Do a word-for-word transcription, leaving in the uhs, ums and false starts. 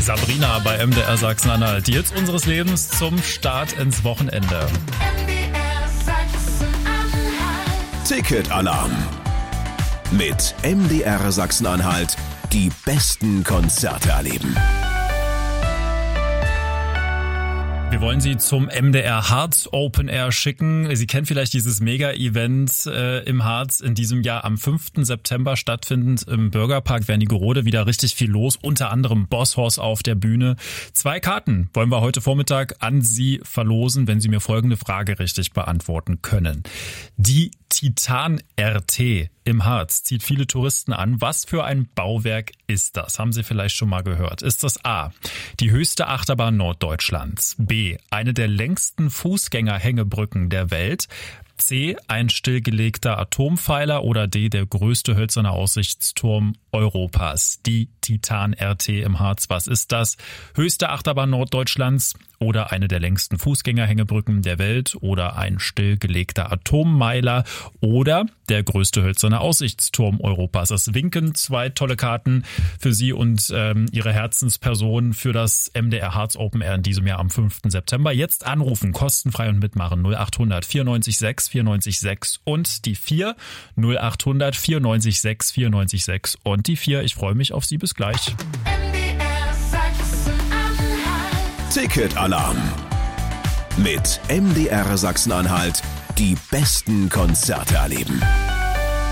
Sabrina bei M D R Sachsen-Anhalt. Die Hits unseres Lebens zum Start ins Wochenende. Ticket-Alarm. Mit M D R Sachsen-Anhalt die besten Konzerte erleben. Wir wollen Sie zum M D R Harz Open Air schicken. Sie kennen vielleicht dieses Mega-Event äh, im Harz in diesem Jahr am fünften September stattfindend im Bürgerpark Wernigerode. Wieder richtig viel los, unter anderem Boss-Hoss auf der Bühne. Zwei Karten wollen wir heute Vormittag an Sie verlosen, wenn Sie mir folgende Frage richtig beantworten können. Die Titan R T im Harz zieht viele Touristen an. Was für ein Bauwerk ist das? Haben Sie vielleicht schon mal gehört. Ist das A, die höchste Achterbahn Norddeutschlands, B, eine der längsten Fußgängerhängebrücken der Welt, C, ein stillgelegter Atompfeiler oder D, der größte hölzerne Aussichtsturm Europas? Die Titan R T im Harz, was ist das? Höchste Achterbahn Norddeutschlands oder eine der längsten Fußgängerhängebrücken der Welt oder ein stillgelegter Atommeiler oder der größte hölzerne Aussichtsturm Europas? Das winken zwei tolle Karten für Sie und ähm, Ihre Herzensperson für das M D R Harz Open Air in diesem Jahr am fünften September. Jetzt anrufen, kostenfrei und mitmachen. null acht hundert vierundneunzig sechs vierundneunzig sechs und die vier. null acht hundert vierundneunzig sechs vierundneunzig sechs und die vier. Ich freue mich auf Sie. Bis gleich. Ticket-Alarm. Mit M D R Sachsen-Anhalt die besten Konzerte erleben.